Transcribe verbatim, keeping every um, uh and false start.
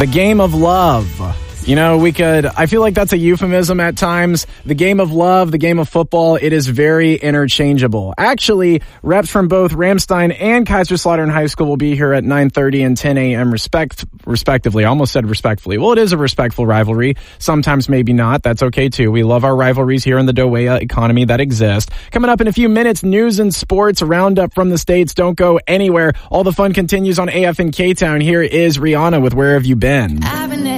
The game of love. You know, we could, I feel like that's a euphemism at times. The game of love, the game of football, it is very interchangeable. Actually, reps from both Ramstein and Kaiserslautern High School will be here at nine thirty and ten a.m. respect, respectively. I almost said respectfully. Well, it is a respectful rivalry. Sometimes maybe not. That's okay too. We love our rivalries here in the Dowaya economy that exist. Coming up in a few minutes, news and sports roundup from the States. Don't go anywhere. All the fun continues on A F N K-Town. Here is Rihanna with Where Have You Been?